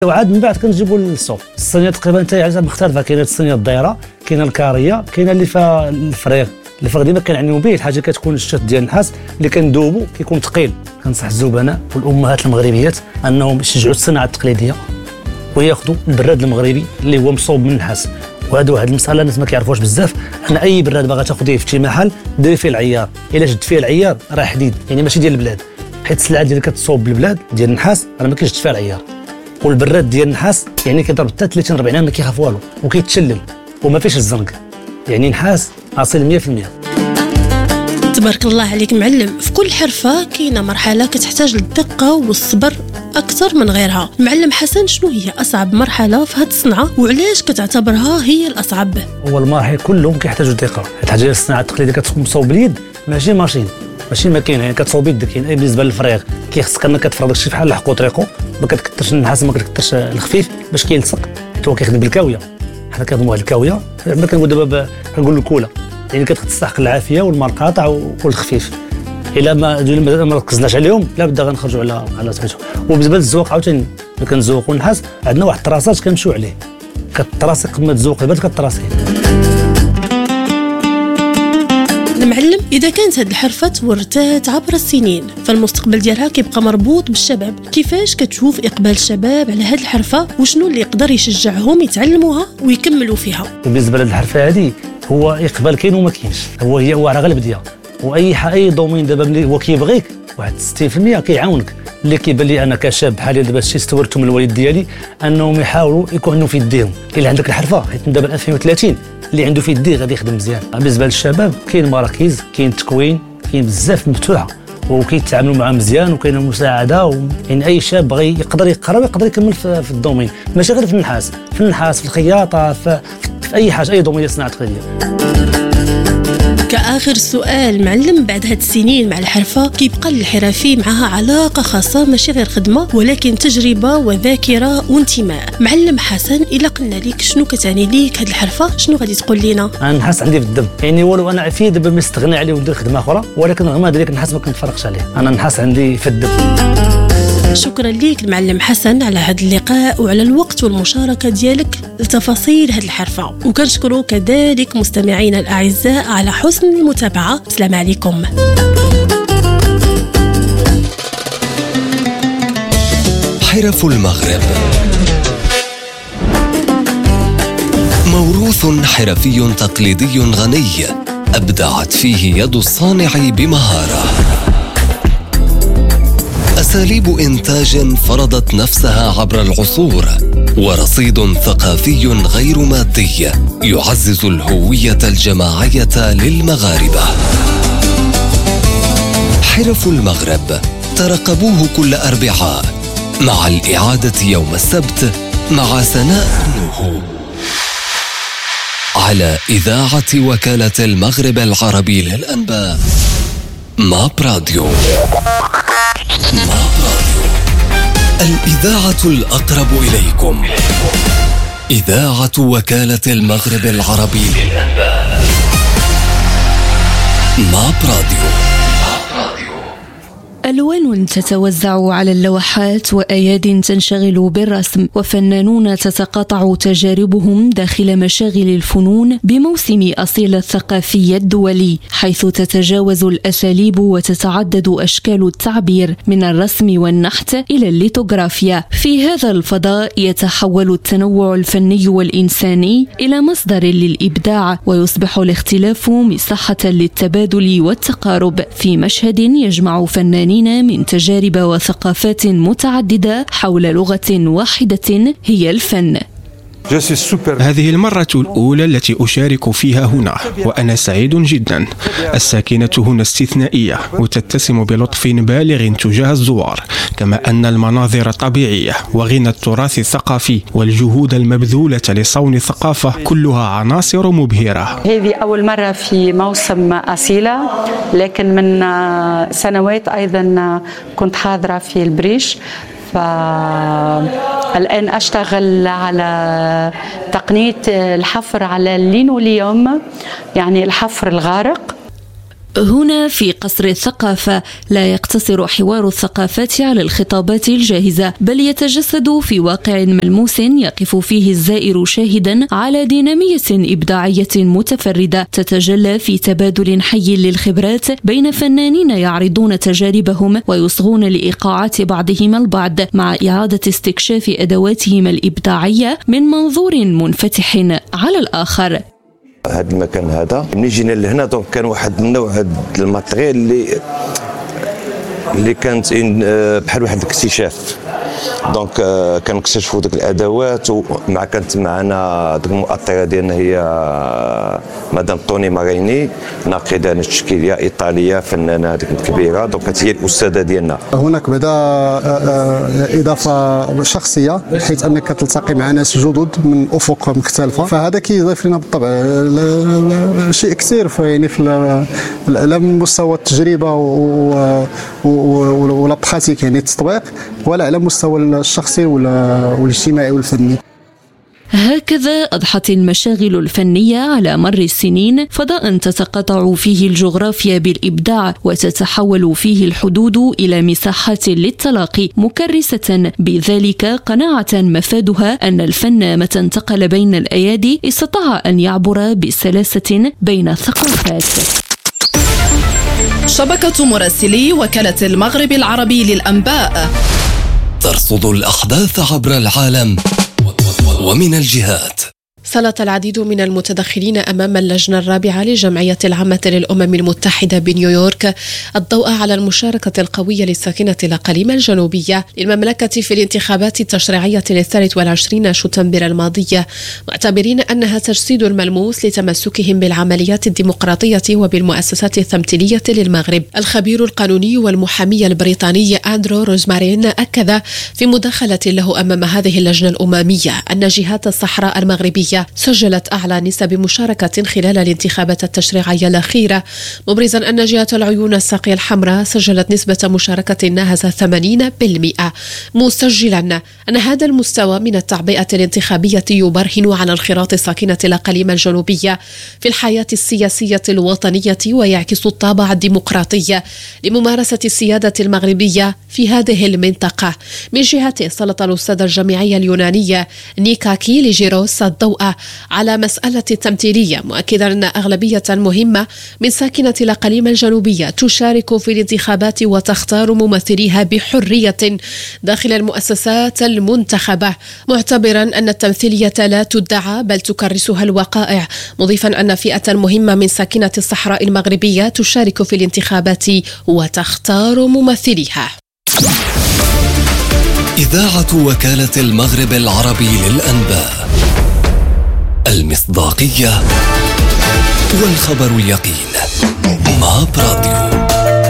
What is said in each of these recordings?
وعاد من بعد كنجيبوا للصوب. الصينيه تقريبا تاعها مختلفه، كاينه الصينيه الدايره، كاينه الكاريه، كاينه اللي فيها الفريغ. الفريغ ديما كنعنيو به الحاجه كتكون الشات ديال النحاس اللي كندوبو كيكون ثقيل. كنصح الزبناء والامهات المغربيات انهم يشجعوا الصناعه التقليديه وياخذوا البراد المغربي اللي هو مصوب من النحاس. وهذا واحد المساله الناس ما كيعرفوش بزاف، ان اي براد باغا تاخذيه في شي محل ديري فيه العيار، الا شد فيه العيار راه حديد، يعني ماشي ديال البلاد، حيت السلعه اللي كتصوب بالبلاد ديال النحاس راه ما كيشد فيها العيار. والبراد ديال النحاس يعني كيضرب حتى 30 40 عام ما كيخاف والو وكيتشلل وما فيش الزنق، يعني نحاس اصيل 100%. تبارك الله عليك معلم. في كل حرفه كاينه مرحله كتحتاج للدقه والصبر اكثر من غيرها. معلم حسن، شنو هي اصعب مرحله في هذه الصنعه وعلاش كتعتبرها هي الاصعب؟ هو المراحل كلهم كيحتاجوا دقه، حيت الصناعه التقليديه كتكون مصوب باليد، ماشي ماشين، ماشي ماكينه، يعني كتصوب بيدك. يعني بالنسبه للفريغ كيخصك انك كتفرغ شي بحال الحق وطريقو، ما كتكثرش النحاس ما كتكثرش الخفيف باش كيلصق، حيت هو كيخدم بالكاويه. حنا كنضموا هذه الكاويه ما كنقول دابا كنقول الكوله، يعني كتستحق العافيه والمرقاطع والخفيف. الا ما ركزناش عليهم لا بد غنخرجوا على سميتو. وبالنسبه للزوق عاوتاني ملي كنزوقوا النحاس عندنا واحد الطراسات كنمشيو عليه، كتراسي قبل ما تزوق البرد كتراسي. المعلم، اذا كانت هذه الحرفه تورثات عبر السنين فالمستقبل ديالها كيبقى مربوط بالشباب، كيفاش كتشوف اقبال الشباب على هذه الحرفه وشنو اللي يقدر يشجعهم يتعلموها ويكملوا فيها؟ بالنسبه لهذه الحرفه هذه هو اقبال كاين وما كاينش، هو على غالب ديالها. واي دومين دابا ملي هو كيبغيك واحد 60% كيعاونك. اللي كيبان لي انا كشاب حاليا دابا شي استورته من الوالد ديالي انهم يحاولوا يكون عندهم في يديهم. الا عندك الحرفه حيت دابا 2030 اللي عنده في يديه غادي يخدم مزيان. بالنسبه للشباب كاين مراكز، كاين تكوين، كاين بزاف مفتوحه وكيتعاملوا معها مزيان وكاينه مساعده يعني اي شاب بغى يقدر يقرا ويقدر يكمل في الدومين، ماشي غير في النحاس، في الخياطه، في اي حاجه، اي دومين صناعه تقليديه. كآخر سؤال معلم، بعد هاد السنين مع الحرفة كيبقى الحرفي معها علاقة خاصة ماشي غير خدمة ولكن تجربة وذاكرة وانتماء. معلم حسن، إلا قلنا ليك شنو كتعني ليك هاد الحرفة شنو غادي تقول لينا؟ أنا النحاس عندي في الدم، يعني ولو أنا فيه دابا ما نستغنى عليه وندير خدمة أخرى، ولكن رغم ذلك النحاس ما كنتفرقش عليه، أنا النحاس عندي في الدم. شكرا ليك المعلم حسن على هذا اللقاء وعلى الوقت والمشاركة ديالك لتفاصيل هذه الحرفة، وكنشكروا كذلك مستمعينا الأعزاء على حسن المتابعة. السلام عليكم. حرف المغرب موروث حرفي تقليدي غني أبدعت فيه يد الصانع بمهارة، أساليب إنتاج فرضت نفسها عبر العصور، ورصيد ثقافي غير مادي يعزز الهوية الجماعية للمغاربة. حرف المغرب ترقبوه كل أربعاء مع الإعادة يوم السبت مع سناء نوح على إذاعة وكالة المغرب العربي للأنباء ماب راديو. الإذاعة الأقرب إليكم، إذاعة وكالة المغرب العربي للأنباء ماب راديو. ألوان تتوزع على اللوحات وأياد تنشغل بالرسم وفنانون تتقاطع تجاربهم داخل مشاغل الفنون بموسم أصيل الثقافي الدولي، حيث تتجاوز الأساليب وتتعدد أشكال التعبير من الرسم والنحت إلى الليتوغرافيا. في هذا الفضاء يتحول التنوع الفني والإنساني إلى مصدر للإبداع، ويصبح الاختلاف مساحة للتبادل والتقارب في مشهد يجمع فنانين من تجارب وثقافات متعددة حول لغة واحدة هي الفن. هذه المرة الأولى التي أشارك فيها هنا وأنا سعيد جدا. الساكنة هنا استثنائية وتتسم بلطف بالغ تجاه الزوار، كما أن المناظر طبيعية وغنى التراث الثقافي والجهود المبذولة لصون الثقافة كلها عناصر مبهرة. هذه أول مرة في موسم أصيلة، لكن من سنوات أيضا كنت حاضرة في البريش، فالآن أشتغل على تقنية الحفر على اللينوليوم، يعني الحفر الغارق. هنا في قصر الثقافة لا يقتصر حوار الثقافات على الخطابات الجاهزة، بل يتجسد في واقع ملموس يقف فيه الزائر شاهدا على دينامية إبداعية متفردة تتجلى في تبادل حي للخبرات بين فنانين يعرضون تجاربهم ويصغون لإيقاعات بعضهم البعض مع إعادة استكشاف أدواتهم الإبداعية من منظور منفتح على الآخر. هذا المكان هذا ملي جينا لهنا دونك كان واحد من نوع الماتريال اللي كانت بحال واحد الاكتشاف. دونك كنكتشفوا ديك الادوات، ومع كانت معنا ديك المؤطره ديالنا هي مدام طوني ماريني، ناقده تشكيليه ايطاليه فنانه هذيك كبيره. دونك هي الاستاذه ديالنا. هناك بعدا اضافه شخصيه حيث انك تلتقي مع ناس جدد من افق مختلفه، فهذا كيضيف لنا بالطبع شيء كثير يعني في لا من مستوى التجربه ولا براتيك يعني التطبيق، ولا على مستوى الشخصي والاجتماعي والفني. هكذا أضحت المشاغل الفنية على مر السنين فضاء تتقاطع فيه الجغرافيا بالإبداع، وتتحول فيه الحدود إلى مساحات للتلاقي، مكرسة بذلك قناعة مفادها أن الفن متى انتقل بين الأيادي استطاع أن يعبر بسلاسة بين الثقافات. شبكة مراسلي وكالة المغرب العربي للأنباء ترصد الأحداث عبر العالم ومن الجهات. سلط العديد من المتدخلين أمام اللجنة الرابعة للجمعية العامة للأمم المتحدة بنيويورك الضوء على المشاركة القوية للساكنة الأقاليم الجنوبية للمملكة في الانتخابات التشريعية ل23 شتنبر الماضية، معتبرين أنها تجسيد الملموس لتمسكهم بالعمليات الديمقراطية وبالمؤسسات التمثيلية للمغرب. الخبير القانوني والمحامي البريطاني أندرو روزمارين أكد في مداخلة له أمام هذه اللجنة الأممية أن جهات الصحراء المغربية سجلت أعلى نسب مشاركة خلال الانتخابات التشريعية الأخيرة، مبرزا أن جهة العيون الساقية الحمراء سجلت نسبة مشاركة ناهزة 80%، مسجلا أن هذا المستوى من التعبئة الانتخابية يبرهن على انخراط ساكنة الأقاليم الجنوبية في الحياة السياسية الوطنية، ويعكس الطابع الديمقراطي لممارسة السيادة المغربية في هذه المنطقة. من جهته سلط الأستاذ الجامعي اليوناني نيكا كيليجيروس الضوء على مسألة التمثيلية، مؤكدا أن أغلبية مهمة من ساكنة الأقاليم الجنوبية تشارك في الانتخابات وتختار ممثليها بحرية داخل المؤسسات المنتخبة، معتبرا أن التمثيلية لا تدعى بل تكرسها الوقائع، مضيفا أن فئة مهمة من ساكنة الصحراء المغربية تشارك في الانتخابات وتختار ممثليها. إذاعة وكالة المغرب العربي للأنباء، المصداقية والخبر اليقين مع براديو.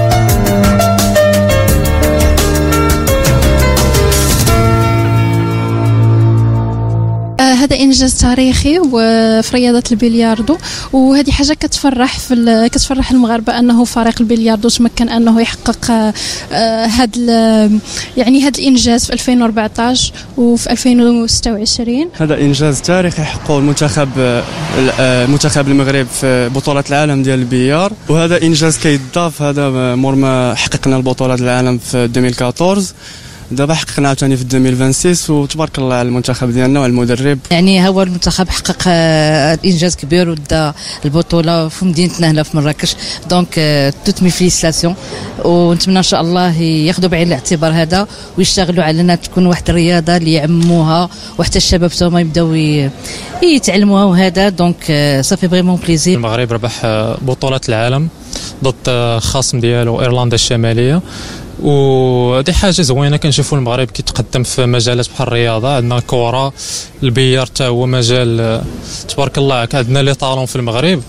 هذا إنجاز تاريخي وفي رياضة البلياردو، وهذه حاجة كتفرح المغاربة أنه فريق البلياردو تمكن أنه يحقق هذا الإنجاز في 2014 وفي 2026. هذا إنجاز تاريخي حققه المنتخب المغرب في بطولة العالم ديال البليار، وهذا إنجاز كيضاف هذا مور ما حققنا البطولات العالم في 2014. دابا حققنا عاوتاني في 2026 وتبارك الله على المنتخب ديالنا وعلى المدرب. يعني هو المنتخب حقق انجاز كبير ودا البطوله في مدينتنا هنا في مراكش، دونك توت مي فيليسيتاسيون، ونتمنى ان شاء الله ياخذوا بعين الاعتبار هذا ويشتغلوا على انها تكون واحد الرياضه اللي يعموها وحتى الشباب تما يبداو يتعلموها، وهذا دونك صافي فريمون بليزير. المغرب ربح بطولة العالم ضد خصم ديالو ايرلندا الشماليه، ودي حاجه زوينه كنشوفوا المغرب كيتقدم في مجالات بحال الرياضه. عندنا كره، البيار حتى هو مجال تبارك الله عندنا لي طالون في المغرب.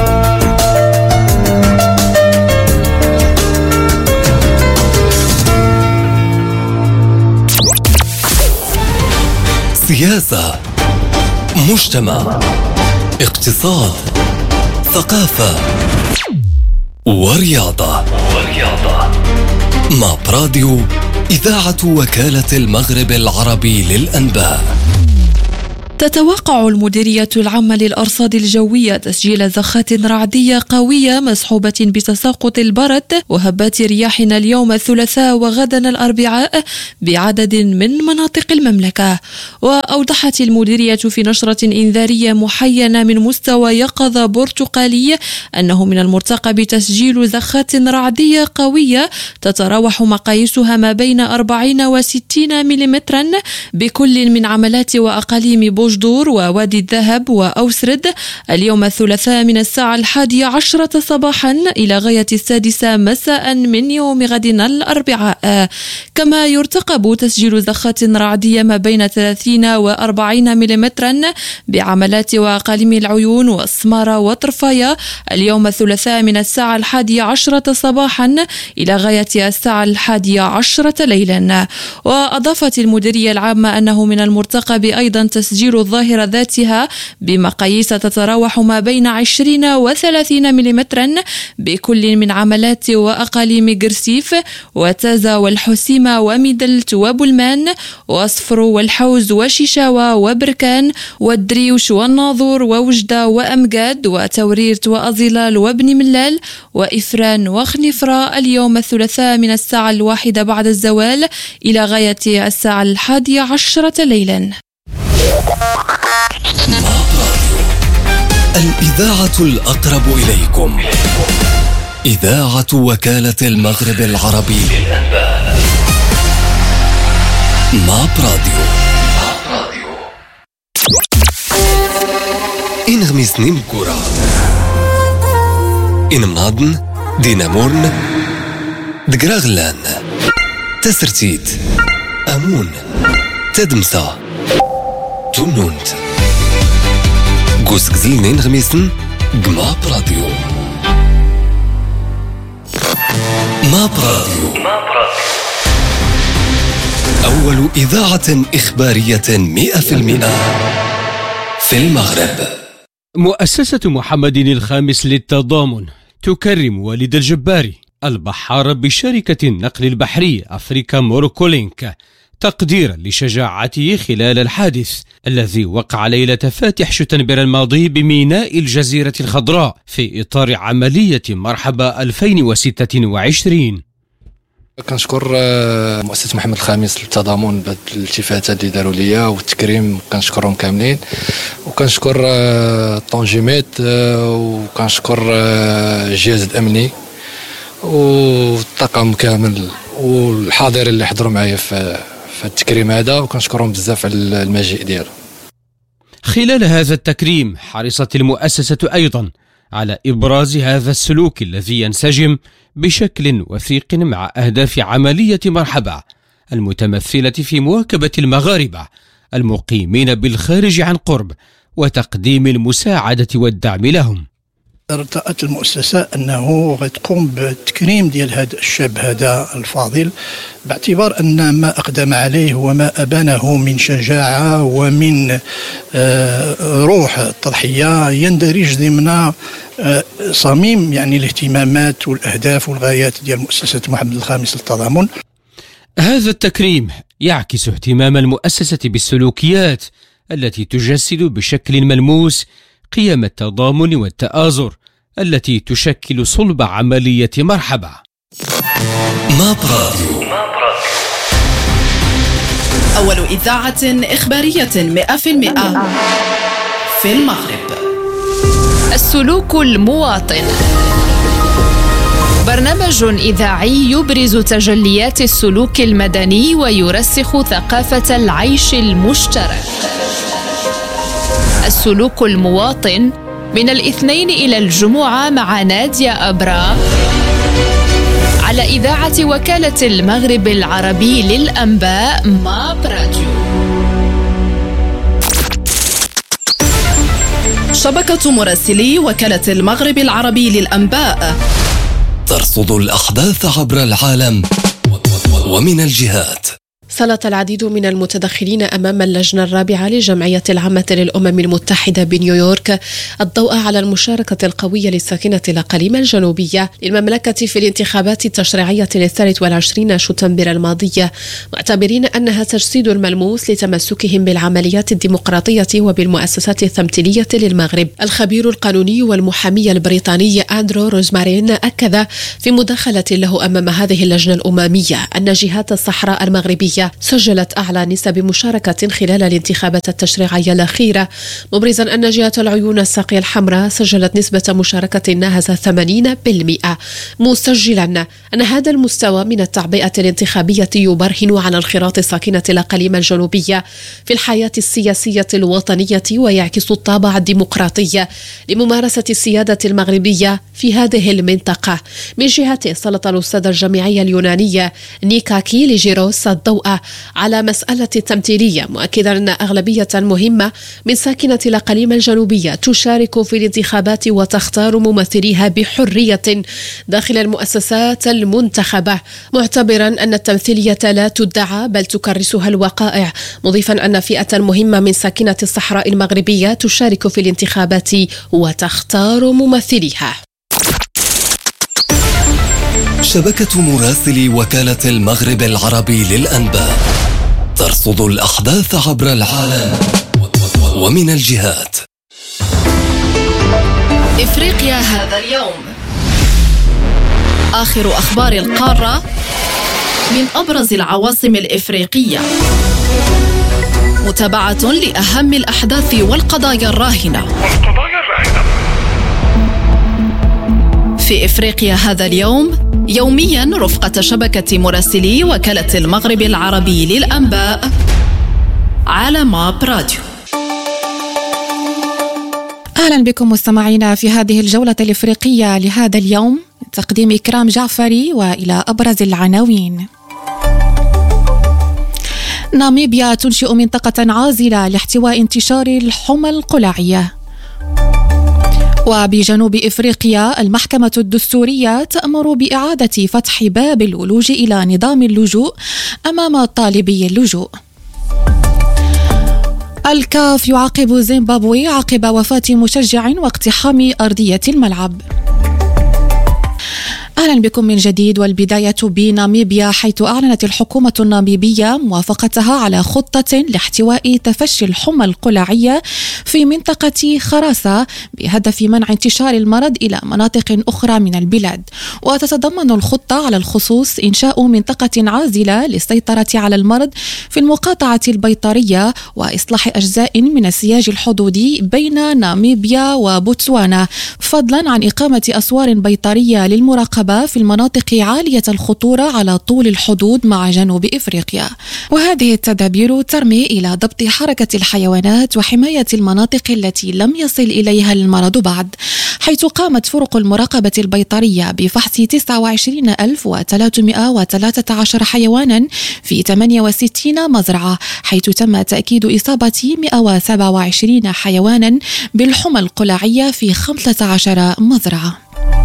سياسه، مجتمع، اقتصاد، ثقافه ورياضه. مع براديو، إذاعة وكالة المغرب العربي للأنباء. تتوقع المديرية العامة للأرصاد الجوية تسجيل زخات رعدية قوية مصحوبة بتساقط البرد وهبات رياحنا اليوم الثلاثاء وغدا الأربعاء بعدد من مناطق المملكة. وأوضحت المديرية في نشرة إنذارية محينة من مستوى يقظة برتقالي أنه من المرتقب تسجيل زخات رعدية قوية تتراوح مقاييسها ما بين 40 و 60 ملم بكل من عملات وأقاليم بوجدور ووادي الذهب وأوسرد اليوم الثلاثاء من الساعة 11 صباحا إلى غاية 6 مساء من يوم غد الأربعاء. كما يرتقب تسجيل زخات رعدية ما بين 30 و 40 ملم بعملات وأقاليم العيون والسمارة وطرفايا اليوم الثلاثاء من الساعة 11 صباحا إلى غاية الساعة 11 ليلا. وأضافت المديرية العامة أنه من المرتقب أيضا تسجيل الظاهرة ذاتها بمقاييس تتراوح ما بين 20 و 30 ملم بكل من عملات وأقاليم قرسيف وتازا والحسيمة وميدلت وبلمان وأصفر والحوز وشيشاوة وبركان والدريوش والناظور ووجدة وأمجاد وتوريرت وأزلال وابن ملال وإفران وخنفرة اليوم الثلاثاء من الساعة 1 بعد الزوال إلى غاية الساعة 11 ليلا. الإذاعة الأقرب إليكم، إذاعة وكالة المغرب العربي للأنباء. ماب راديو. إن غميسني مكورة إن مناضن دينامورن دقراغلان تسرتيت أمون تدمسا تونونت قوسك زينين غميسن قماب راديو. ماب راديو أول إذاعة إخبارية 100% في المغرب. مؤسسة محمد الخامس للتضامن تكرم والد الجباري البحار بشركة النقل البحري أفريكا موروكولينك تقديرا لشجاعته خلال الحادث الذي وقع ليلة فاتح شتنبر الماضي بميناء الجزيرة الخضراء في إطار عملية مرحبا 2026. كنشكر مؤسسة محمد الخامس للتضامن بهذه الالتفاتة اللي داروا ليا والتكريم، كنشكرهم كاملين، وكنشكر طونجيميت وكنشكر الجهاز الأمني والطاقم كامل والحاضرين اللي حضروا معايا في التكريم هذا، وكنشكرهم بزاف على المجيء ديالو. خلال هذا التكريم حرصت المؤسسة أيضا على إبراز هذا السلوك الذي ينسجم بشكل وثيق مع أهداف عملية مرحبا المتمثلة في مواكبة المغاربة المقيمين بالخارج عن قرب وتقديم المساعدة والدعم لهم. ارتأت المؤسسة أنه غتقوم بالتكريم ديال هذا الشاب هذا الفاضل، باعتبار أن ما أقدم عليه وما أبانه من شجاعة ومن روح التضحية يندرج ضمن صميم يعني الاهتمامات والأهداف والغايات ديال مؤسسة محمد الخامس للتضامن. هذا التكريم يعكس اهتمام المؤسسة بالسلوكيات التي تجسد بشكل ملموس قيم التضامن والتآزر التي تشكل صلب عملية مرحبا. ماب راديو، أول إذاعة إخبارية 100% في المغرب. السلوك المواطن، برنامج إذاعي يبرز تجليات السلوك المدني ويرسخ ثقافة العيش المشترك. السلوك المواطن من الاثنين إلى الجمعة مع نادية أبرا على إذاعة وكالة المغرب العربي للأنباء ماب راديو. شبكة مراسلي وكالة المغرب العربي للأنباء ترصد الأحداث عبر العالم ومن الجهات. سلط العديد من المتدخلين أمام اللجنة الرابعة للجمعية العامة للأمم المتحدة بنيويورك الضوء على المشاركة القوية لساكنة الأقاليم الجنوبية للمملكة في الانتخابات التشريعية ل23 شتنبر الماضية، معتبرين أنها تجسيد الملموس لتمسكهم بالعمليات الديمقراطية وبالمؤسسات التمثيلية للمغرب. الخبير القانوني والمحامي البريطاني أندرو روزمارين أكد في مداخلة له أمام هذه اللجنة الأممية أن جهات الصحراء المغربية سجلت أعلى نسب مشاركة خلال الانتخابات التشريعية الأخيرة، مبرزا أن جهة العيون الساقية الحمراء سجلت نسبة مشاركة ناهزة 80%، مسجلا أن هذا المستوى من التعبئة الانتخابية يبرهن على انخراط ساكنة الأقاليم الجنوبية في الحياة السياسية الوطنية ويعكس الطابع الديمقراطي لممارسة السيادة المغربية في هذه المنطقة. من جهته سلط الأستاذ الجامعي اليوناني نيكاكي ليجيروس الضوء على مسألة التمثيلية، مؤكدا أن أغلبية مهمة من ساكنة الأقاليم الجنوبية تشارك في الانتخابات وتختار ممثليها بحرية داخل المؤسسات المنتخبة، معتبرا أن التمثيلية لا تدعى بل تكرسها الوقائع، مضيفا أن فئة مهمة من ساكنة الصحراء المغربية تشارك في الانتخابات وتختار ممثليها. شبكة مراسلي وكالة المغرب العربي للأنباء ترصد الأحداث عبر العالم ومن الجهات. إفريقيا هذا اليوم، آخر أخبار القارة من أبرز العواصم الإفريقية، متابعة لأهم الأحداث والقضايا الراهنة. في إفريقيا هذا اليوم يوميا رفقة شبكة مراسلي وكالة المغرب العربي للأنباء على ماب راديو. أهلا بكم مستمعينا في هذه الجولة الإفريقية لهذا اليوم، تقديم إكرام جعفري، وإلى أبرز العناوين. ناميبيا تنشئ منطقة عازلة لاحتواء انتشار الحمى القلعية. وبجنوب إفريقيا المحكمة الدستورية تأمر بإعادة فتح باب الولوج إلى نظام اللجوء أمام طالبي اللجوء. الكاف يعاقب زيمبابوي عقب وفاة مشجع واقتحام أرضية الملعب. أهلا بكم من جديد، والبداية بناميبيا، حيث أعلنت الحكومة الناميبية موافقتها على خطة لاحتواء تفشي الحمى القلعية في منطقة خراسة بهدف منع انتشار المرض إلى مناطق أخرى من البلاد. وتتضمن الخطة على الخصوص إنشاء منطقة عازلة للسيطرة على المرض في المقاطعة البيطرية وإصلاح أجزاء من السياج الحدودي بين ناميبيا وبوتسوانا، فضلا عن إقامة أسوار بيطرية للمراقبة في المناطق عالية الخطورة على طول الحدود مع جنوب إفريقيا. وهذه التدابير ترمي إلى ضبط حركة الحيوانات وحماية المناطق التي لم يصل إليها المرض بعد، حيث قامت فرق المراقبة البيطرية بفحص 29313 حيوانا في 68 مزرعة، حيث تم تأكيد إصابة 127 حيوانا بالحمى القلعية في 15 مزرعة.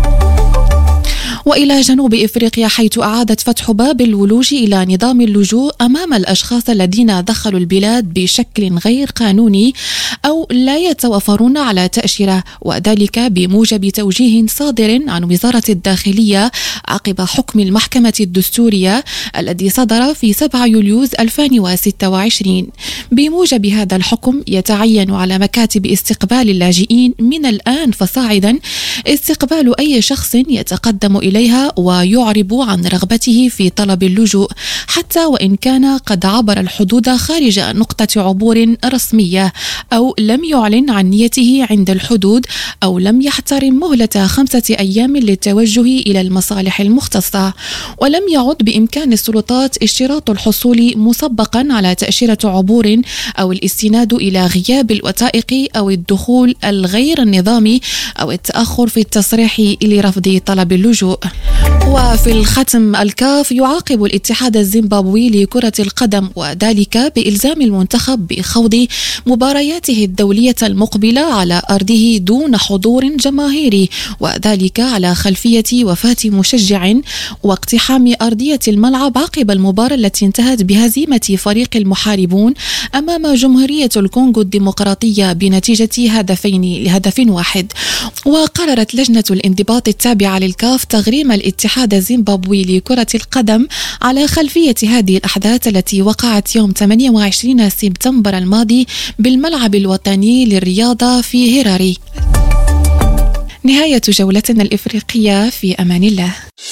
وإلى جنوب إفريقيا، حيث أعادت فتح باب الولوج إلى نظام اللجوء أمام الأشخاص الذين دخلوا البلاد بشكل غير قانوني أو لا يتوفرون على تأشيرة، وذلك بموجب توجيه صادر عن وزارة الداخلية عقب حكم المحكمة الدستورية الذي صدر في 7 يوليو 2026. بموجب هذا الحكم يتعين على مكاتب استقبال اللاجئين من الآن فصاعدا استقبال أي شخص يتقدم إليها ويعرب عن رغبته في طلب اللجوء، حتى وإن كان قد عبر الحدود خارج نقطة عبور رسمية، أو لم يعلن عن نيته عند الحدود، أو لم يحترم مهلة 5 أيام للتوجه إلى المصالح المختصة. ولم يعد بإمكان السلطات اشتراط الحصول مسبقا على تأشيرة عبور أو الاستناد إلى غياب الوثائق أو الدخول الغير النظامي أو التأخر في التصريح لرفض طلب اللجوء. وفي الختم الكاف يعاقب الاتحاد الزيمبابوي لكرة القدم وذلك بإلزام المنتخب بخوض مبارياته الدولية المقبلة على أرضه دون حضور جماهيري، وذلك على خلفية وفاة مشجع واقتحام أرضية الملعب عقب المباراة التي انتهت بهزيمة فريق المحاربون أمام جمهورية الكونغو الديمقراطية بنتيجة 2-1. وقررت لجنة الانضباط التابعة للكاف تغريم الاتحاد الزيمبابوي لكرة القدم على خلفية هذه الأحداث التي وقعت يوم 28 سبتمبر الماضي بالملعب الوطني للرياضة في هراري. نهاية جولتنا الإفريقية، في أمان الله.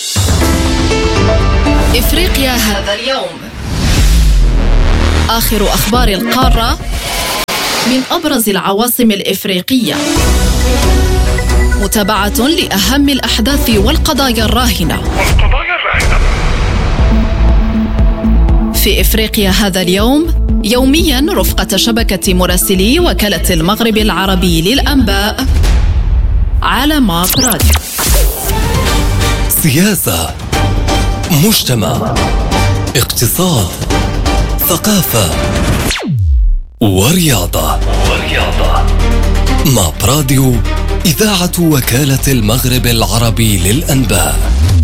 إفريقيا هذا اليوم، آخر أخبار القارة من أبرز العواصم الإفريقية، متابعة لأهم الأحداث والقضايا الراهنة. في إفريقيا هذا اليوم يوميا رفقة شبكة مراسلي وكالة المغرب العربي للأنباء على ماب راديو. سياسة، مجتمع، اقتصاد، ثقافة ورياضة. ماب راديو، إذاعة وكالة المغرب العربي للأنباء.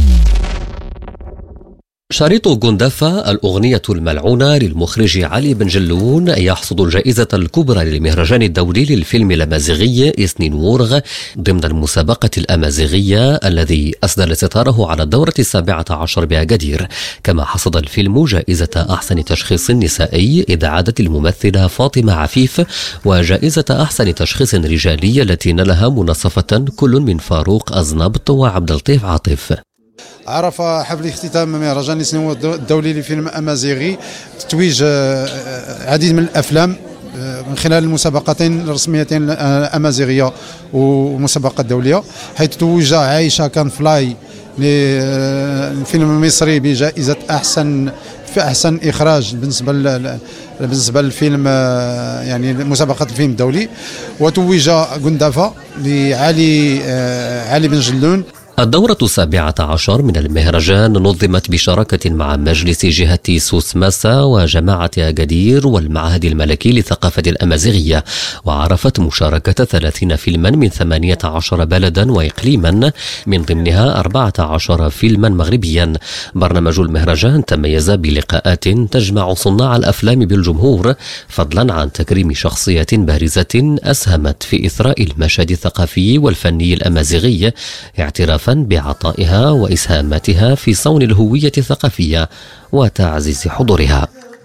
شريط غوندافا، الأغنية الملعونة للمخرج علي بن جلون، يحصد الجائزة الكبرى للمهرجان الدولي للفيلم الأمازيغي إسنين وورغ ضمن المسابقة الأمازيغية الذي أسدل ستاره على الدورة 17 بأكادير. كما حصد الفيلم جائزة أحسن تشخيص نسائي إذ عادت الممثلة فاطمة عفيف، وجائزة أحسن تشخيص رجالي التي نالها مناصفة كل من فاروق أزنبط وعبد اللطيف عاطف. عرف حفل اختتام مهرجان إسنين الدولي لفيلم أمازيغي تتويج عديد من الأفلام من خلال المسابقتين الرسميتين الأمازيغية ومسابقة دولية، حيث توج عايشة كان فلاي للفيلم المصري بجائزة أحسن إخراج بالنسبة للفيلم، يعني مسابقة الفيلم الدولي. وتوج غوندافا لعلي بن جلون. الدورة 17 من المهرجان نظمت بشراكة مع مجلس جهة سوسماسا وجماعة أكادير والمعهد الملكي للثقافة الأمازيغية، وعرفت مشاركة 30 فيلما من 18 بلدا وإقليما، من ضمنها 14 فيلما مغربيا. برنامج المهرجان تميز بلقاءات تجمع صناع الأفلام بالجمهور، فضلا عن تكريم شخصية بارزة أسهمت في إثراء المشهد الثقافي والفني الأمازيغي، اعترافا بعطائها وإسهاماتها في صون الهوية الثقافية وتعزيز حضورها.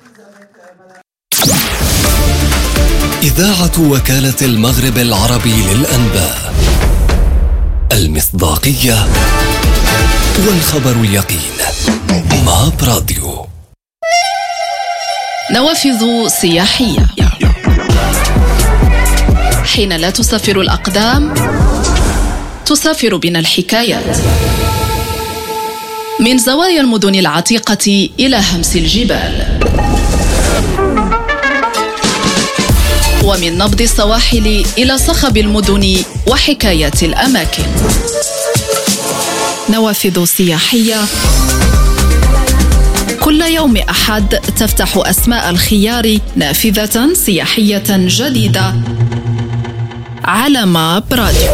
إذاعة وكالة المغرب العربي للأنباء، المصداقية والخبر اليقين. ماب راديو. نوافذ سياحية، حين لا تسافر الأقدام تسافر بنا الحكايات، من زوايا المدن العتيقة إلى همس الجبال، ومن نبض السواحل إلى صخب المدن وحكايات الأماكن. نوافذ سياحية، كل يوم أحد تفتح أسماء الخيار نافذة سياحية جديدة على ماب راديو.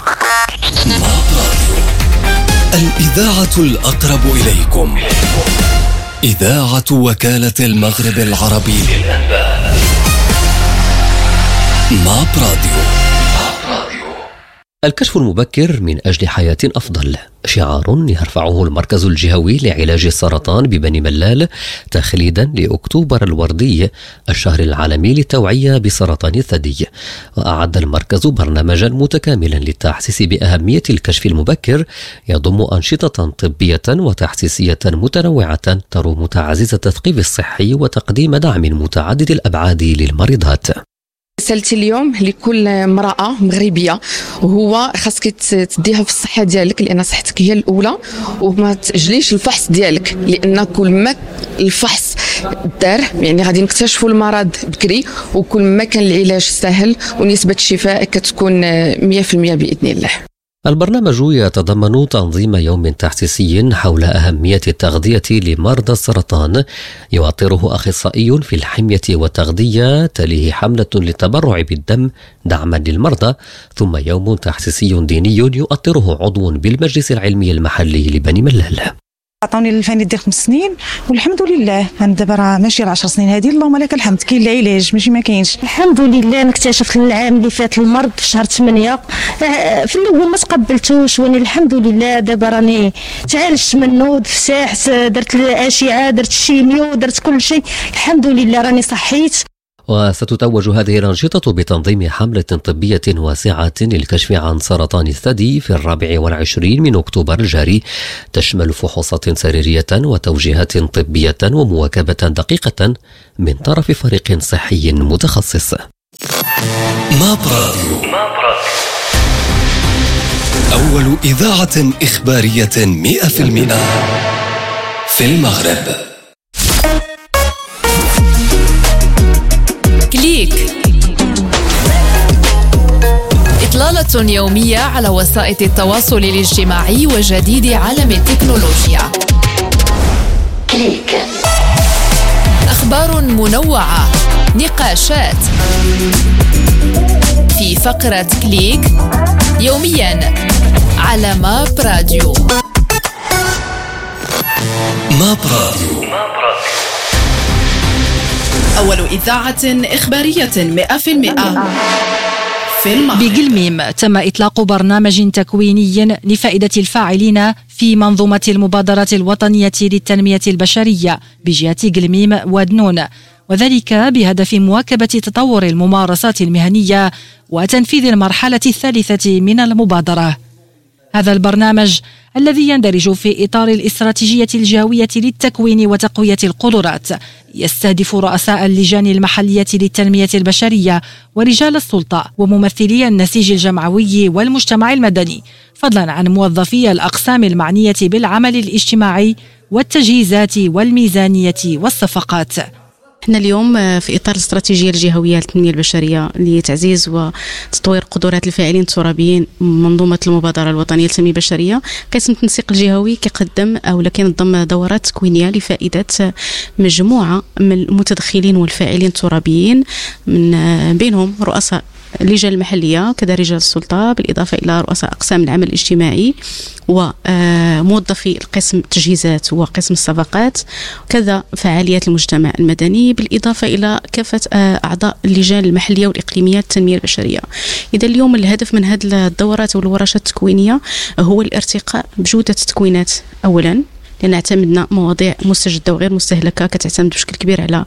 الإذاعة الأقرب إليكم، إذاعة وكالة المغرب العربي للأنباء. ماب راديو. الكشف المبكر من أجل حياة أفضل، شعار يرفعه المركز الجهوي لعلاج السرطان ببني ملال تخليدا لأكتوبر الوردي، الشهر العالمي للتوعية بسرطان الثدي. وأعد المركز برنامجا متكاملا للتحسيس بأهمية الكشف المبكر، يضم أنشطة طبية وتحسيسية متنوعة تروم تعزيز التثقيف الصحي وتقديم دعم متعدد الأبعاد للمريضات. رسالتي اليوم لكل امرأة مغربية هو خاصك تديها في الصحة ديالك، لأن صحتك هي الأولى، وما تأجليش الفحص ديالك، لأن كل ما الفحص دار يعني غادي نكتشفوا المرض بكري، وكل ما كان العلاج سهل ونسبة الشفاء كتكون 100% بإذن الله. البرنامج يتضمن تنظيم يوم تحسيسي حول أهمية التغذية لمرضى السرطان يؤطره أخصائي في الحمية والتغذية، تليه حملة للتبرع بالدم دعما للمرضى، ثم يوم تحسيسي ديني يؤطره عضو بالمجلس العلمي المحلي لبني ملال. عطوني الفاني ديال 5 سنين والحمد لله انا دابا راه ماشي 10 سنين هذه، اللهم لك الحمد. كاين العلاج ماشي ما كاينش الحمد لله. انا اكتشفت العام اللي فات المرض في شهر 8. في الاول ما تقبلتوش، وانا الحمد لله دابا راني تعالجت منه، دفتحت، درت الاشعه، درت الشيميو، درت كل شيء، الحمد لله راني صحيت. وستتوج هذه الأنشطة بتنظيم حملة طبية واسعة للكشف عن سرطان الثدي في 24 من أكتوبر الجاري، تشمل فحوصات سريرية وتوجيهات طبية ومواكبة دقيقة من طرف فريق صحي متخصص. ماب راديو، أول إذاعة إخبارية 100% في المغرب. كليك، إطلالة يومية على وسائل التواصل الاجتماعي وجديد عالم التكنولوجيا. كليك، أخبار منوعة، نقاشات في فقرة كليك يوميا على ماب راديو. ماب راديو، أول إذاعة إخبارية 100% في المغرب. بقلميم تم إطلاق برنامج تكويني لفائدة الفاعلين في منظومة المبادرة الوطنية للتنمية البشرية بجهة قلميم ودنون، وذلك بهدف مواكبة تطور الممارسات المهنية وتنفيذ المرحلة الثالثة من المبادرة. هذا البرنامج الذي يندرج في إطار الاستراتيجية الجهوية للتكوين وتقوية القدرات يستهدف رؤساء اللجان المحلية للتنمية البشرية ورجال السلطة وممثلي النسيج الجمعوي والمجتمع المدني، فضلا عن موظفي الأقسام المعنية بالعمل الاجتماعي والتجهيزات والميزانية والصفقات. احنا اليوم في اطار الاستراتيجيه الجهويه للتنميه البشريه لتعزيز وتطوير قدرات الفاعلين الترابيين منظومه المبادره الوطنيه للتنميه البشريه، قسم التنسيق الجهوي كيقدم او كينظم دورات تكوينيه لفائده مجموعه من المتدخلين والفاعلين الترابيين، من بينهم رؤساء اللجان المحلية كذا رجال السلطة، بالإضافة إلى رؤساء أقسام العمل الاجتماعي وموظفي القسم التجهيزات وقسم الصفقات، كذا فعاليات المجتمع المدني، بالإضافة إلى كافة أعضاء اللجان المحلية والإقليمية للتنمية البشرية. إذا اليوم الهدف من هذه الدورات والورشات التكوينية هو الارتقاء بجودة التكوينات أولا، لأن اعتمدنا مواضيع مستجدة وغير مستهلكة كتعتمد بشكل كبير على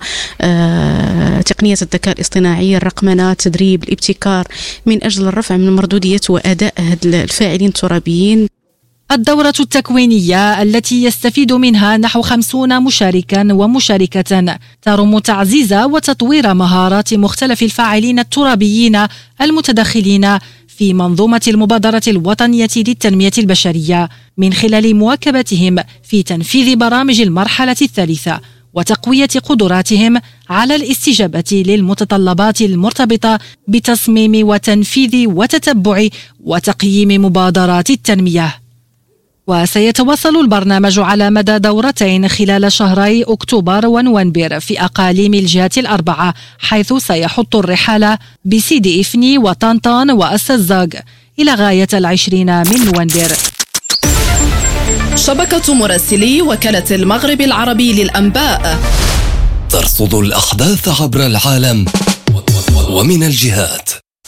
تقنية الذكاء الاصطناعي، الرقمنة، التدريب، الابتكار، من أجل الرفع من مردودية وأداء الفاعلين الترابيين. الدورة التكوينية التي يستفيد منها نحو 50 مشاركا ومشاركة ترم تعزيز وتطوير مهارات مختلف الفاعلين الترابيين المتدخلين في منظومة المبادرة الوطنية للتنمية البشرية، من خلال مواكبتهم في تنفيذ برامج المرحلة الثالثة وتقوية قدراتهم على الاستجابة للمتطلبات المرتبطة بتصميم وتنفيذ وتتبع وتقييم مبادرات التنمية. وسيتواصل البرنامج على مدى دورتين خلال شهري أكتوبر ونوفمبر في أقاليم الجهات الأربعة، حيث سيحط الرحال بسيدي إفني وطنطان والسزاق إلى غاية 20 من نوفمبر. شبكة مراسلي وكالة المغرب العربي للأنباء ترصد الأحداث عبر العالم ومن الجهات،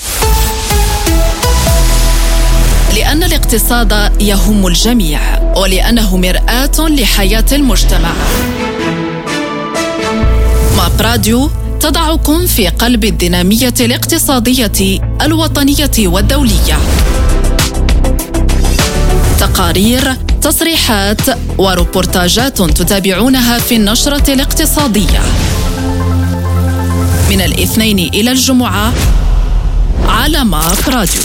لأن الاقتصاد يهم الجميع ولأنه مرآة لحياة المجتمع. ماب راديو تضعكم في قلب الدينامية الاقتصادية الوطنية والدولية. تقارير، تصريحات وروبورتاجات تتابعونها في النشرة الاقتصادية من الاثنين إلى الجمعة على ماب راديو.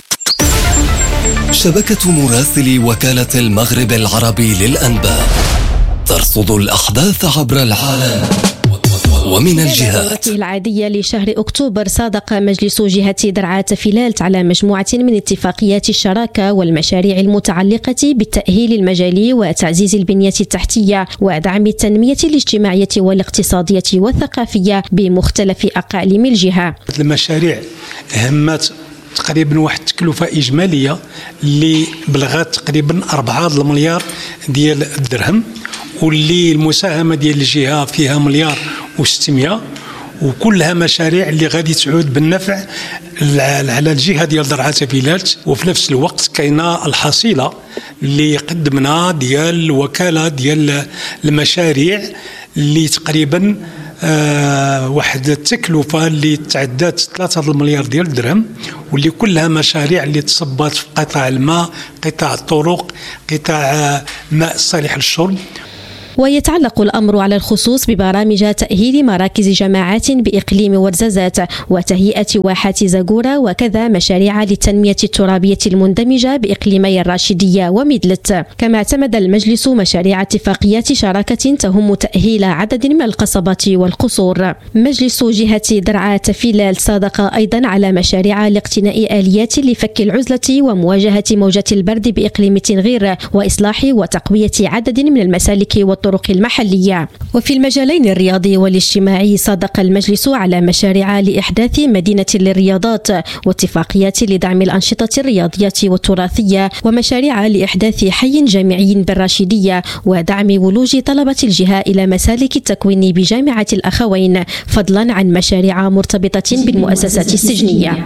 شبكة مراسلي وكالة المغرب العربي للأنباء ترصد الأحداث عبر العالم ومن الجهات. دورته العادية لشهر أكتوبر صادق مجلس جهة درعا تفيلالت على مجموعة من اتفاقيات الشراكة والمشاريع المتعلقة بالتأهيل المجالي وتعزيز البنية التحتية ودعم التنمية الاجتماعية والاقتصادية والثقافية بمختلف أقاليم الجهة. المشاريع همات تقريبا واحد التكلفة إجمالية اللي بلغت تقريبا 4 مليار ديال الدرهم، واللي المساهمة ديال الجهة فيها 1.6 وكلها مشاريع اللي غادي تعود بالنفع على الجهة ديال درعا تفيلالت. وفي نفس الوقت كاينه الحصيلة اللي قدمنا ديال الوكالة ديال المشاريع اللي تقريبا واحد التكلفة اللي تعدات 3 مليار ديال الدرهم، واللي كلها مشاريع اللي تصبت في قطاع الماء، قطاع الطرق، قطاع ماء صالح للشرب. ويتعلق الأمر على الخصوص ببرامج تأهيل مراكز جماعات بإقليم ورزازات وتهيئة واحات زاغورا، وكذا مشاريع للتنمية الترابية المندمجة بإقليمي الراشدية وميدلت. كما اعتمد المجلس مشاريع اتفاقيات شراكة تهم تأهيل عدد من القصبات والقصور. مجلس جهة درعا تفيلالت صادق أيضا على مشاريع لاقتناء آليات لفك العزلة ومواجهة موجة البرد بإقليم تنغير، وإصلاح وتقوية عدد من المسالك والطرق المحلية. وفي المجالين الرياضي والاجتماعي صادق المجلس على مشاريع لإحداث مدينة للرياضات واتفاقيات لدعم الأنشطة الرياضية والتراثية، ومشاريع لإحداث حي جامعي بالراشدية ودعم ولوج طلبة الجهة إلى مسالك التكوين بجامعة الأخوين، فضلا عن مشاريع مرتبطة بالمؤسسات السجنية.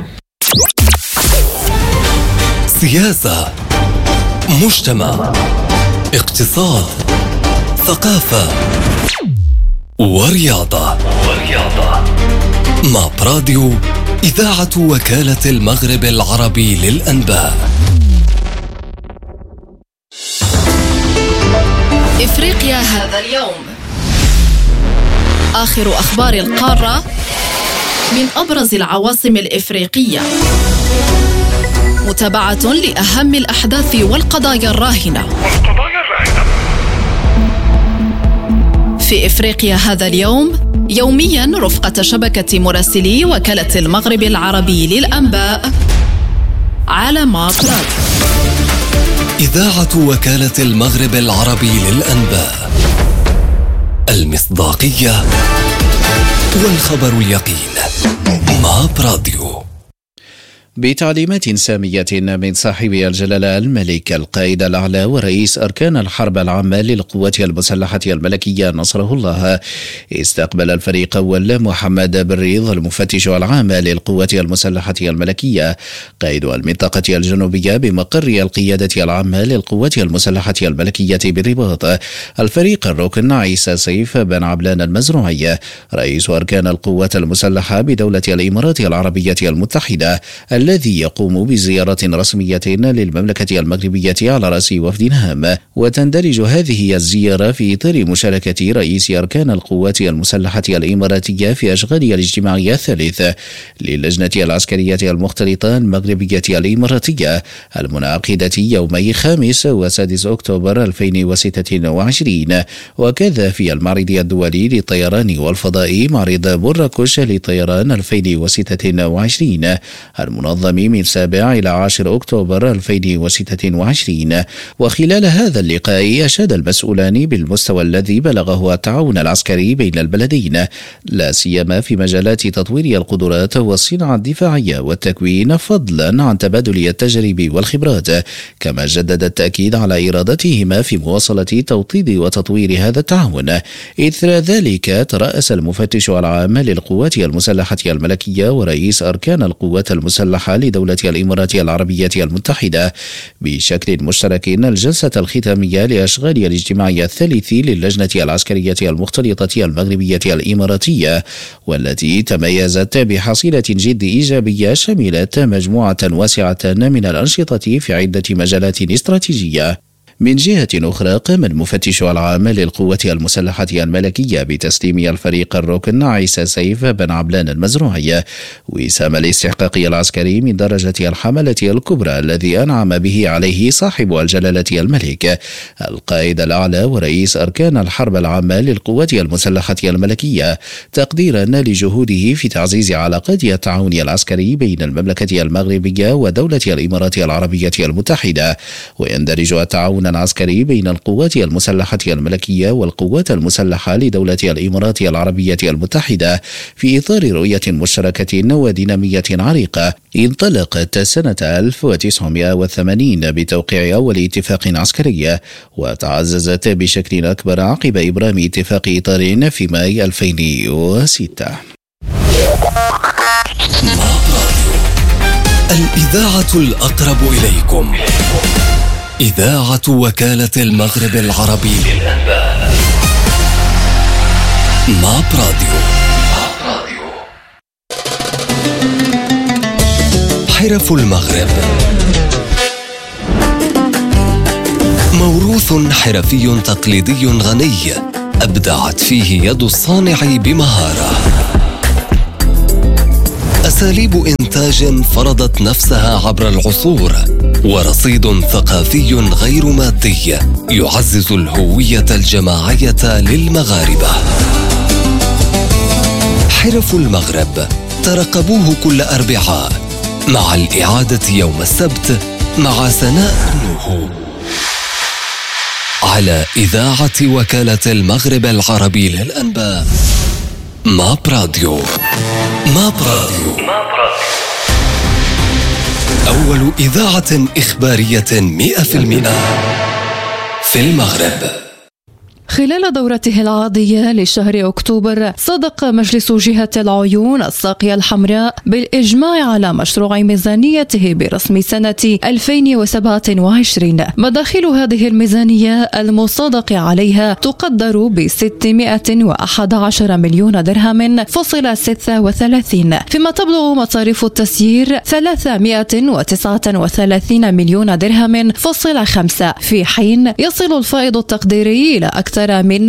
سياسة، مجتمع، اقتصاد، ثقافة ورياضة. ماب راديو، إذاعة وكالة المغرب العربي للأنباء. إفريقيا هذا اليوم، آخر أخبار القارة من أبرز العواصم الإفريقية، متابعة لأهم الأحداث والقضايا الراهنة. في إفريقيا هذا اليوم يوميا رفقة شبكة مراسلي وكالة المغرب العربي للأنباء على ماب راديو. إذاعة وكالة المغرب العربي للأنباء، المصداقية والخبر اليقين. ماب راديو. بتعليمات سامية من صاحب الجلالة الملك القائد الأعلى ورئيس أركان الحرب العامة للقوات المسلحة الملكية نصره الله، استقبل الفريق أول محمد بن ريض المفتش العام للقوات المسلحة الملكية قائد المنطقة الجنوبية بمقر القيادة العامة للقوات المسلحة الملكية بالرباط الفريق الركن عيسى سيف بن عبلان المزروعي رئيس أركان القوات المسلحة بدولة الإمارات العربية المتحدة، الذي يقوم بزيارة رسمية للمملكة المغربية على رأس وفد هام. وتندرج هذه الزيارة في إطار مشاركة رئيس أركان القوات المسلحة الإماراتية في أشغال الاجتماعية الثالث للجنة العسكرية المختلطة المغربية الإماراتية المنعقدة يومي 5 و6 أكتوبر 2026، وكذا في المعرض الدولي للطيران والفضاء معرض مراكش للطيران 2026 المنظم من 7 إلى 10 أكتوبر 2026. وخلال هذا اللقاء أشاد المسؤولان بالمستوى الذي بلغه التعاون العسكري بين البلدين، لا سيما في مجالات تطوير القدرات والصناعة الدفاعية والتكوين، فضلا عن تبادل التجارب والخبرات. كما جدد التأكيد على إرادتهما في مواصلة توطيد وتطوير هذا التعاون. إثر ذلك ترأس المفتش العام للقوات المسلحة الملكية ورئيس أركان القوات المسلحة لدولة الإمارات العربية المتحدة بشكل مشترك الجلسة الختامية لأشغال الاجتماعية الثالث للجنة العسكرية المختلطة المغربية الإماراتية، والتي تميزت بحصيلة جد إيجابية شملت مجموعة واسعة من الأنشطة في عدة مجالات استراتيجية. من جهة أخرى قام المفتش العام للقوات المسلحة الملكية بتسليم الفريق الركن عيسى سيف بن عبلان المزروعي وسام الاستحقاقي العسكري من درجة الحملة الكبرى الذي أنعم به عليه صاحب الجلالة الملك القائد الأعلى ورئيس أركان الحرب العامة للقوات المسلحة الملكية، تقديرا لجهوده في تعزيز علاقات التعاون العسكري بين المملكة المغربية ودولة الإمارات العربية المتحدة. ويندرج التعاون العسكري بين القوات المسلحة الملكية والقوات المسلحة لدولة الإمارات العربية المتحدة في إطار رؤية مشتركة ودينامية عريقة انطلقت سنة 1980 بتوقيع أول اتفاق عسكري، وتعززت بشكل أكبر عقب إبرام اتفاق إطار في ماي 2006. الإذاعة الأقرب إليكم، إذاعة وكالة المغرب العربي للأنباء. ماب راديو. حرف المغرب موروث حرفي تقليدي غني أبدعت فيه يد الصانع بمهارة، أساليب إنتاج فرضت نفسها عبر العصور، ورصيد ثقافي غير مادي يعزز الهوية الجماعية للمغاربة. حرف المغرب ترقبوه كل أربعاء مع الإعادة يوم السبت مع سناء نوح على إذاعة وكالة المغرب العربي للأنباء. ماب راديو. ماب راديو أول إذاعة إخبارية 100% في المغرب. خلال دورته العادية لشهر أكتوبر صدق مجلس جهة العيون الساقية الحمراء بالإجماع على مشروع ميزانيته برسم سنة 2027. مداخل هذه الميزانية المصادق عليها تقدر ب 611 مليون درهم فاصل 36، فيما تبلغ مصاريف التسيير 339 مليون درهم فاصل 5، في حين يصل الفائض التقديري إلى أكثر من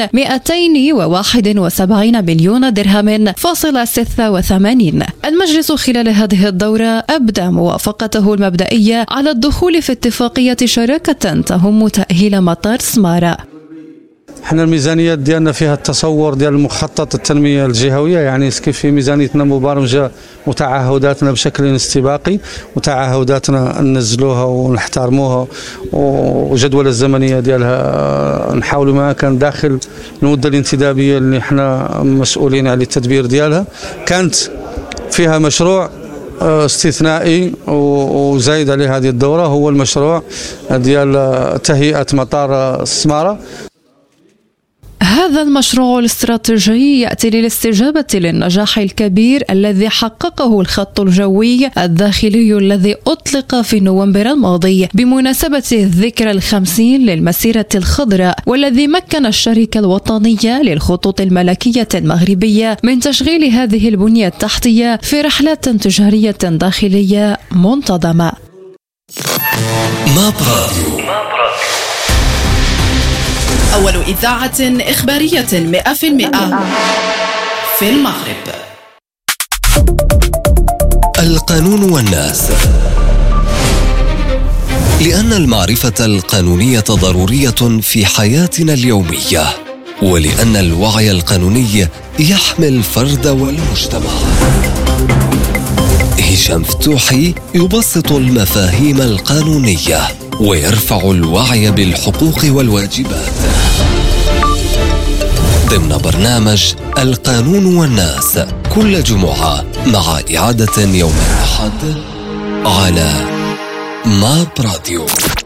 271 مليون درهم فاصل 86. المجلس خلال هذه الدورة أبدى موافقته المبدئية على الدخول في اتفاقية شراكة تهم تأهيل مطار سمارة. احنا الميزانيات ديالنا فيها التصور ديال المخطط التنمية الجهوية، يعني كيف في ميزانيتنا مبرمجة وتعهداتنا بشكل استباقي، وتعهداتنا ننزلوها ونحترموها، وجدول الزمنية ديالها نحاولوا ما كان داخل المدة الانتدابية اللي احنا مسؤولين على التدبير ديالها. كانت فيها مشروع استثنائي وزايد عليه هذه الدورة، هو المشروع ديال تهيئة مطار سمارة. هذا المشروع الاستراتيجي يأتي للاستجابة للنجاح الكبير الذي حققه الخط الجوي الداخلي الذي أطلق في نوفمبر الماضي بمناسبة الذكرى 50 للمسيرة الخضراء، والذي مكن الشركة الوطنية للخطوط الملكية المغربية من تشغيل هذه البنية التحتية في رحلات تجارية داخلية منتظمة. أول إذاعة إخبارية 100% في المغرب. القانون والناس. لأن المعرفة القانونية ضرورية في حياتنا اليومية، ولأن الوعي القانوني يحمي الفرد والمجتمع. هشام فتوحي يبسط المفاهيم القانونية ويرفع الوعي بالحقوق والواجبات ضمن برنامج القانون والناس كل جمعة مع إعادة يوم الأحد على ماب راديو.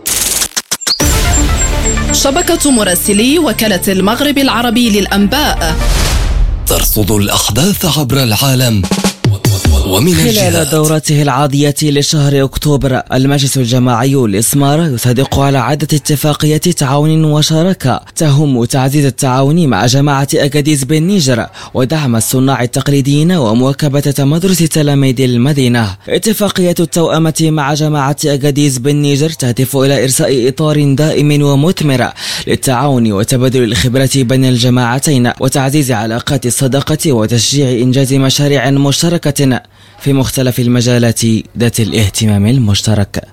شبكة مراسلي وكالة المغرب العربي للأنباء ترصد الأحداث عبر العالم ومن خلال دورته العادية لشهر أكتوبر، المجلس الجماعي الإسمار يصادق على عدة اتفاقيات تعاون وشراكة تهم تعزيز التعاون مع جماعة أكاديس بالنيجر ودعم الصناع التقليديين ومواكبة تمدرس تلاميذ المدينة. اتفاقية التوأمة مع جماعة أكاديس بالنيجر تهدف إلى إرساء إطار دائم ومثمر للتعاون وتبادل الخبرات بين الجماعتين وتعزيز علاقات الصداقة وتشجيع إنجاز مشاريع مشتركة في مختلف المجالات ذات الاهتمام المشترك.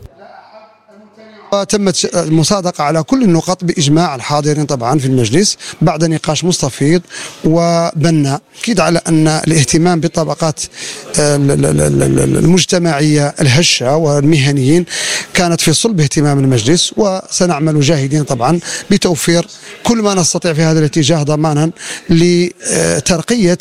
تمت المصادقة على كل النقط بإجماع الحاضرين طبعا في المجلس بعد نقاش مستفيض وبناء، أكيد على أن الاهتمام بالطبقات المجتمعية الهشة والمهنيين كانت في صلب اهتمام المجلس، وسنعمل جاهدين طبعا بتوفير كل ما نستطيع في هذا الاتجاه ضمانا لترقية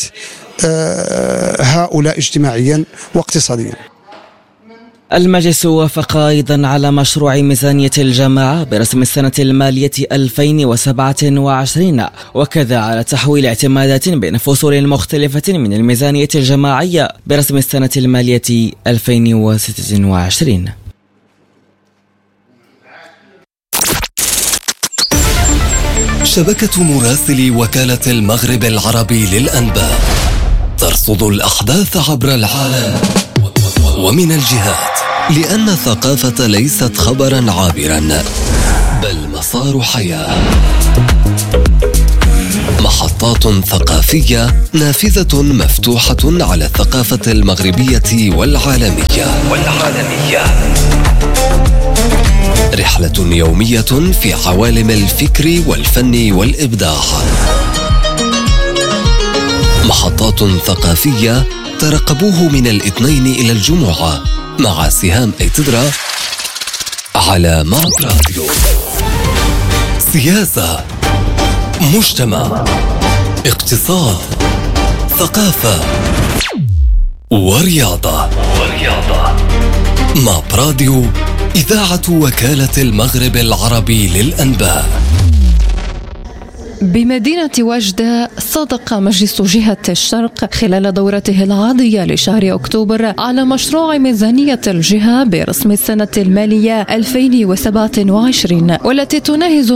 هؤلاء اجتماعيا واقتصاديا. المجلس وافق أيضا على مشروع ميزانية الجماعة برسم السنة المالية 2027 وكذا على تحويل اعتمادات بين فصول مختلفة من الميزانية الجماعية برسم السنة المالية 2026. شبكة مراسلي وكالة المغرب العربي للأنباء ترصد الأحداث عبر العالم ومن الجهات، لأن الثقافة ليست خبرا عابرا بل مسار حياة. محطات ثقافية نافذة مفتوحة على الثقافة المغربية والعالمية. رحلة يومية في عوالم الفكر والفن والإبداع. محطات ثقافية ترقبوه من الاثنين إلى الجمعة مع سهام ايتدرا على ماب راديو. سياسة، مجتمع، اقتصاد، ثقافة ورياضة. ماب راديو، إذاعة وكالة المغرب العربي للأنباء. بمدينة وجدة صادق مجلس جهة الشرق خلال دورته العادية لشهر أكتوبر على مشروع ميزانية الجهة برسم السنة المالية 2027 والتي تناهز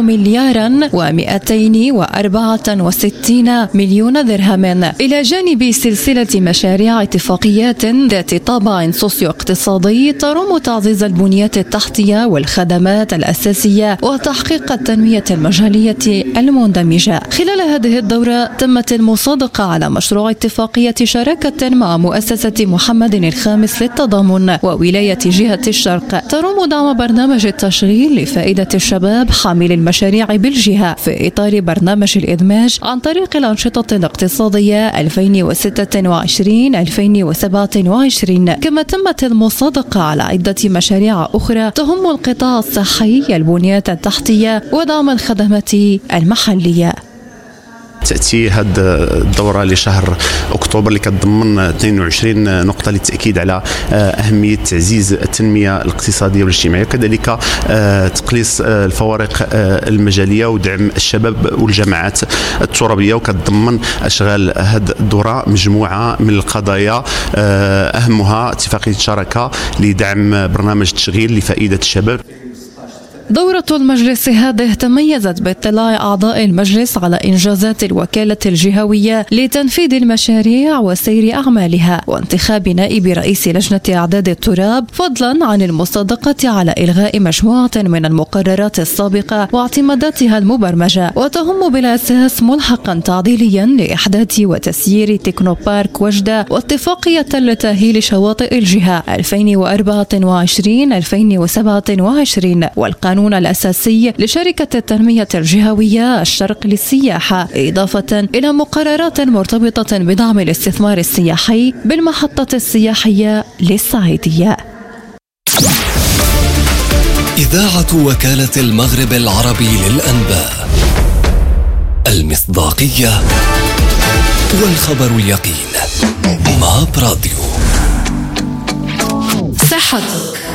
$264 مليون درهم، إلى جانب سلسلة مشاريع اتفاقيات ذات طابع سوسيو اقتصادي ترم تعزيز البنيات التحتية والخدمات الأساسية وتحقيق التنمية المجالية المندمجة. خلال هذه الدورة تمت المصادقة على مشروع اتفاقية شراكة مع مؤسسة محمد الخامس للتضامن وولاية جهة الشرق ترم دعم برنامج التشغيل لفائدة الشباب حامل المشاريع بالجهة في إطار برنامج الإدماج عن طريق الأنشطة الاقتصادية 2026-2027. كما تمت المصادقة على عدة مشاريع أخرى تهم القطاع الصحي، البنيات التحتية ودعم الخدمات المحلية. تأتي هذه الدورة لشهر أكتوبر اللي كتضمن 22 نقطة للتأكيد على أهمية تعزيز التنمية الاقتصادية والاجتماعية، وكذلك تقليص الفوارق المجالية ودعم الشباب والجماعات الترابية. وكتضمن أشغال هذه الدورة مجموعة من القضايا أهمها اتفاقية شراكة لدعم برنامج التشغيل لفائدة الشباب. دورة المجلس هذه تميزت باطلاع أعضاء المجلس على إنجازات الوكالة الجهوية لتنفيذ المشاريع وسير أعمالها وانتخاب نائب رئيس لجنة إعداد التراب، فضلا عن المصادقة على إلغاء مجموعة من المقررات السابقة واعتماداتها المبرمجة، وتهم بالأساس ملحقا تعديليا لإحداث وتسيير تكنوبارك وجدة واتفاقية لتأهيل شواطئ الجهة 2024-2027 والقانون الأساسي لشركة التنمية الجهوية الشرق للسياحة، إضافة إلى مقررات مرتبطة بدعم الاستثمار السياحي بالمحطة السياحية للصعيدية. إذاعة وكالة المغرب العربي للأنباء، المصداقية والخبر اليقين. ماب راديو. صحتك